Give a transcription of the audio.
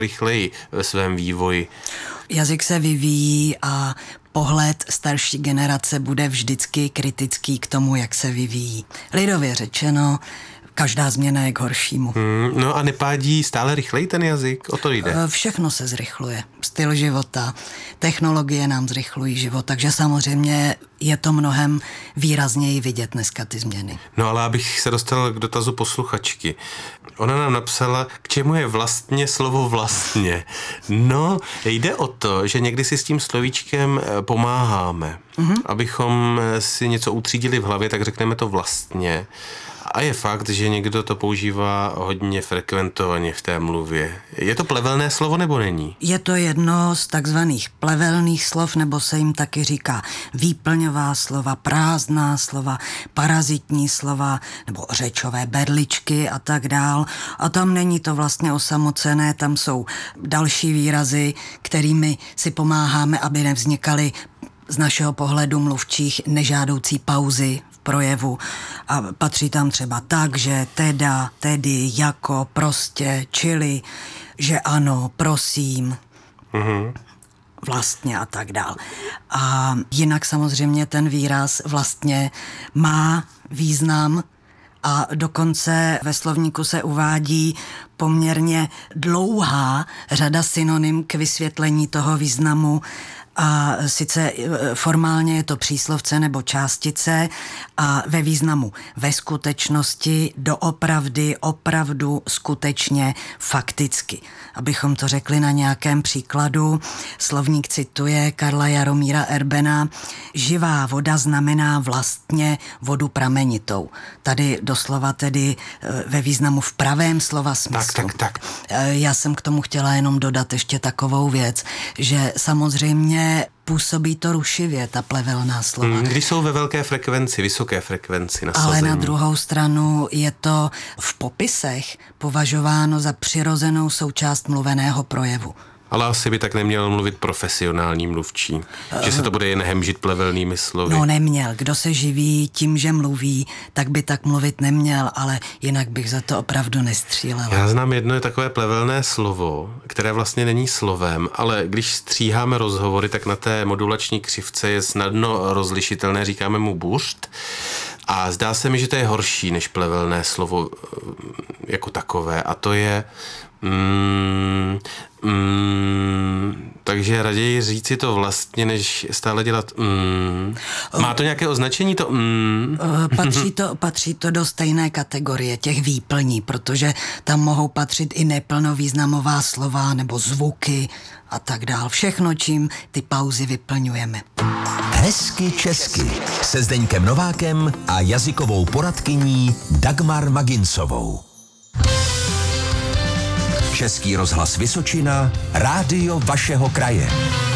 rychleji ve svém vývoji? Jazyk se vyvíjí a pohled starší generace bude vždycky kritický k tomu, jak se vyvíjí. Lidově řečeno, každá změna je k horšímu. No a nepádí stále rychleji ten jazyk? O to jde. Všechno se zrychluje. Styl života, technologie nám zrychlují život, takže samozřejmě je to mnohem výrazněji vidět dneska ty změny. No ale abych se dostal k dotazu posluchačky. Ona nám napsala, k čemu je vlastně slovo vlastně. No, jde o to, že někdy si s tím slovíčkem pomáháme. Abychom si něco utřídili v hlavě, tak řekneme to vlastně. A je fakt, že někdo to používá hodně frekventovaně v té mluvě. Je to plevelné slovo nebo není? Je to jedno z takzvaných plevelných slov, nebo se jim taky říká výplňová slova, prázdná slova, parazitní slova, nebo řečové berličky a tak dál. A tam není to vlastně osamocené, tam jsou další výrazy, kterými si pomáháme, aby nevznikaly z našeho pohledu mluvčích nežádoucí pauzy v projevu. A patří tam třeba tak, že teda, tedy, jako, prostě, čili, že ano, prosím, vlastně a tak dál. A jinak samozřejmě ten výraz vlastně má význam a dokonce ve slovníku se uvádí poměrně dlouhá řada synonym k vysvětlení toho významu. A sice formálně je to příslovce nebo částice a ve významu ve skutečnosti, doopravdy, opravdu, skutečně, fakticky. Abychom to řekli na nějakém příkladu, slovník cituje Karla Jaromíra Erbena: živá voda znamená vlastně vodu pramenitou. Tady doslova tedy ve významu v pravém slova smyslu. Tak. Já jsem k tomu chtěla jenom dodat ještě takovou věc, že samozřejmě působí to rušivě, ta plevelná slova. Když jsou ve velké frekvenci, vysoké frekvenci nasazení. Ale na druhou stranu je to v popisech považováno za přirozenou součást mluveného projevu. Ale asi by tak neměl mluvit profesionální mluvčí. Že se to bude jen hemžit plevelnými slovy. No neměl. Kdo se živí tím, že mluví, tak by tak mluvit neměl, ale jinak bych za to opravdu nestřílela. Já znám jedno je takové plevelné slovo, které vlastně není slovem, ale když stříháme rozhovory, tak na té modulační křivce je snadno rozlišitelné, říkáme mu buřt. A zdá se mi, že to je horší než plevelné slovo jako takové. A to je... takže raději říci to vlastně, než stále dělat Má to nějaké označení to Patří to do stejné kategorie těch výplní, protože tam mohou patřit i neplnovýznamová slova nebo zvuky a tak dál. Všechno, čím ty pauzy vyplňujeme. Hezky česky se Zdeňkem Novákem a jazykovou poradkyní Dagmar Maginsovou. Český rozhlas Vysočina, rádio vašeho kraje.